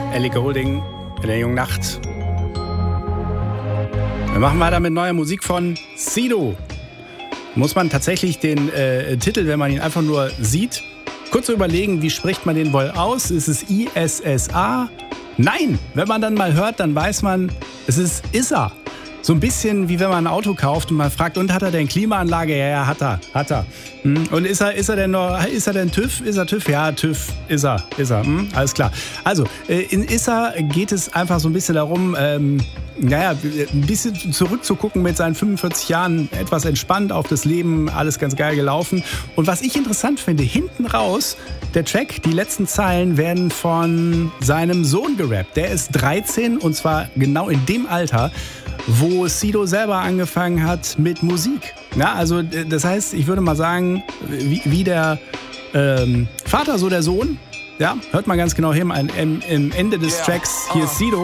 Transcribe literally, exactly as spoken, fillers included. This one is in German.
Ellie Goulding in der jungen Nacht. Wir machen weiter mit neuer Musik von Sido. Muss man tatsächlich den äh, Titel, wenn man ihn einfach nur sieht, kurz überlegen, wie spricht man den wohl aus? Ist es I S S A? Nein, wenn man dann mal hört, dann weiß man, es ist Issa. So ein bisschen wie wenn man ein Auto kauft und man fragt, und hat er denn Klimaanlage? Ja, ja, hat er, hat er. Hm? Und ist er, ist er denn noch, ist er denn TÜV? Ist er TÜV? Ja, TÜV, ist er, ist er. Hm? Alles klar. Also, in Issa geht es einfach so ein bisschen darum, ähm, naja, ein bisschen zurückzugucken mit seinen fünfundvierzig Jahren, etwas entspannt auf das Leben, alles ganz geil gelaufen. Und was ich interessant finde, hinten raus, der Track, die letzten Zeilen werden von seinem Sohn gerappt. Der ist dreizehn und zwar genau in dem Alter, wo Sido selber angefangen hat mit Musik. Ja, also das heißt, ich würde mal sagen, wie, wie der ähm, Vater, so der Sohn. Ja, hört mal ganz genau hin, am Ende des Tracks, hier ist Sido.